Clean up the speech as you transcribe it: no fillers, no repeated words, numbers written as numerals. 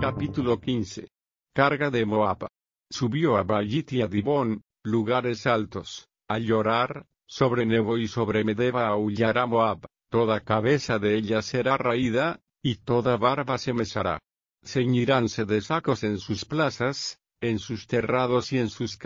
Capítulo 15. Carga de Moab. Subió a Baalit y a Dibón, lugares altos, a llorar, sobre Nebo y sobre Medeba aullará Moab, toda cabeza de ella será raída, y toda barba se mesará. Ceñiránse de sacos en sus plazas, en sus terrados y en sus